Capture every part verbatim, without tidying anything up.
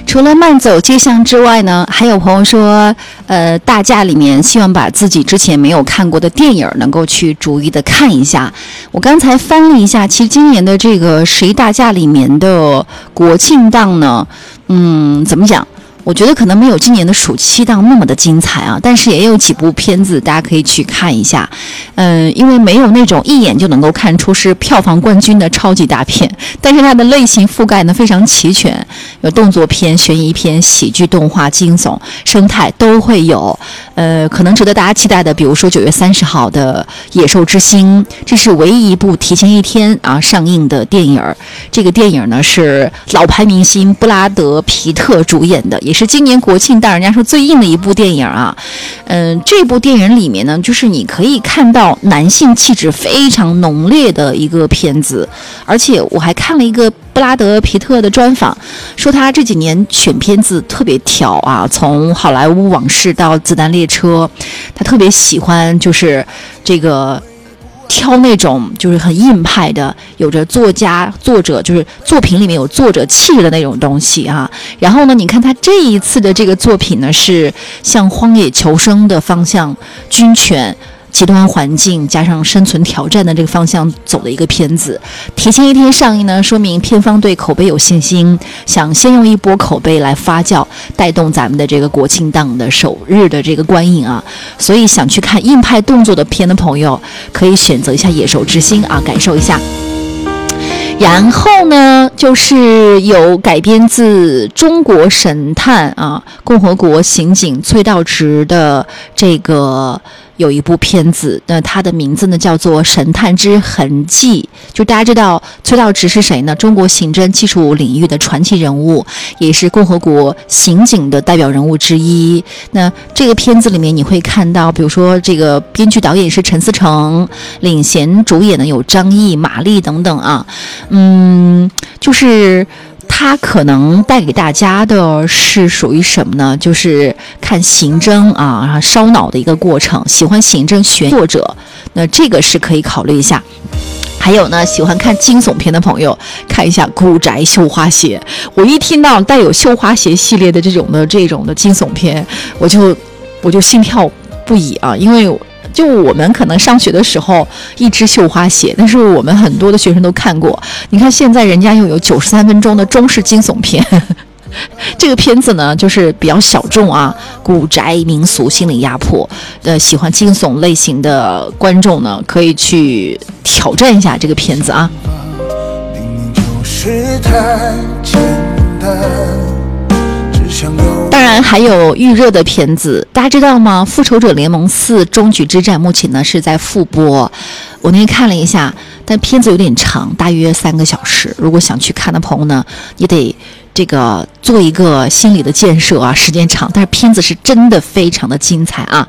除了慢走街巷之外呢，还有朋友说，呃，大假里面希望把自己之前没有看过的电影能够去逐一的看一下。我刚才翻了一下，其实今年的这个十一大假里面的国庆档呢，嗯，怎么讲？我觉得可能没有今年的暑期档那么的精彩啊，但是也有几部片子大家可以去看一下。嗯、呃，因为没有那种一眼就能够看出是票房冠军的超级大片，但是它的类型覆盖呢非常齐全，有动作片、悬疑片、喜剧、动画、惊悚、生态都会有。呃，可能值得大家期待的，比如说九月三十号的《野兽之心》，这是唯一一部提前一天啊上映的电影。这个电影呢是老牌明星布拉德皮特主演的，也是今年国庆档人家说最硬的一部电影啊。嗯、呃，这部电影里面呢，就是你可以看到男性气质非常浓烈的一个片子，而且我还看了一个布拉德皮特的专访，说他这几年选片子特别挑啊，从好莱坞往事到子弹列车，他特别喜欢就是这个挑那种就是很硬派的，有着作家作者就是作品里面有作者气质的那种东西啊。然后呢，你看他这一次的这个作品呢，是向荒野求生的方向，军犬、极端环境加上生存挑战的这个方向走的一个片子，提前一天上映呢，说明片方对口碑有信心，想先用一波口碑来发酵，带动咱们的这个国庆档的首日的这个观影啊。所以想去看硬派动作的片的朋友，可以选择一下《野兽之心》啊，感受一下。然后呢，就是有改编自中国神探啊，共和国刑警崔道直的这个有一部片子，那它的名字呢叫做《神探之痕迹》。就大家知道崔道直是谁呢？中国刑侦技术领域的传奇人物，也是共和国刑警的代表人物之一。那这个片子里面你会看到，比如说这个编剧导演是陈思诚，领衔主演呢有张译、马丽等等啊。嗯，就是它可能带给大家的是属于什么呢？就是看刑侦啊，烧脑的一个过程。喜欢刑侦悬疑作者，那这个是可以考虑一下。还有呢，喜欢看惊悚片的朋友，看一下《古宅绣花鞋》。我一听到带有绣花鞋系列的这种的这种的惊悚片，我就我就心跳不已啊，因为就我们可能上学的时候一只绣花鞋，但是我们很多的学生都看过。你看现在人家又有九十三分钟的中式惊悚片，这个片子呢就是比较小众啊，古宅民俗心理压迫的，喜欢惊悚类型的观众呢可以去挑战一下这个片子啊。当然还有预热的片子，大家知道吗？复仇者联盟四终局之战目前呢是在复播，我那天看了一下，但片子有点长，大约三个小时，如果想去看的朋友呢也得这个做一个心理的建设啊，时间长，但是片子是真的非常的精彩啊。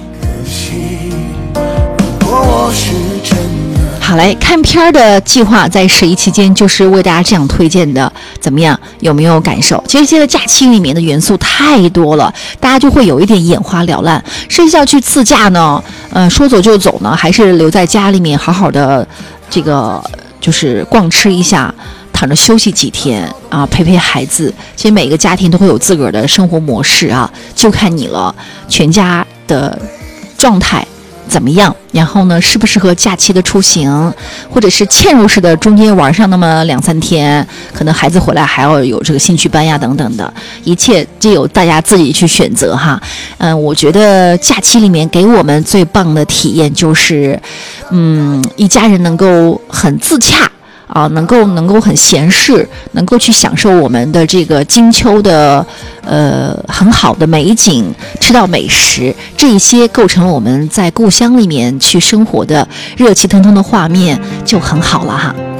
好嘞，看片的计划在十一期间就是为大家这样推荐的，怎么样？有没有感受？其实现在假期里面的元素太多了，大家就会有一点眼花缭乱。是要去自驾呢？呃，说走就走呢，还是留在家里面好好的这个就是逛吃一下，躺着休息几天啊，陪陪孩子？其实每个家庭都会有自个儿的生活模式啊，就看你了，全家的状态怎么样，然后呢适不适合假期的出行，或者是嵌入式的中间玩上那么两三天，可能孩子回来还要有这个兴趣班呀等等的，一切就由大家自己去选择哈。嗯，我觉得假期里面给我们最棒的体验就是嗯，一家人能够很自洽啊，能够能够很闲适，能够去享受我们的这个金秋的呃很好的美景，吃到美食，这一些构成了我们在故乡里面去生活的热气腾腾的画面，就很好了哈。